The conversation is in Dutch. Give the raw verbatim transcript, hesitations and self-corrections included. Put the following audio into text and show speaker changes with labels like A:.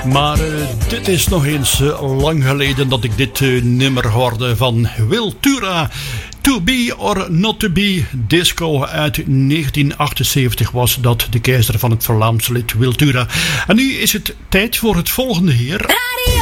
A: Maar uh, dit is nog eens uh, lang geleden dat ik dit uh, nummer hoorde van Wiltura. To Be or Not To Be, disco uit negentien achtenzeventig was dat, de keizer van het Vlaamse lied Wiltura. En nu is het tijd voor het volgende heer.
B: Radio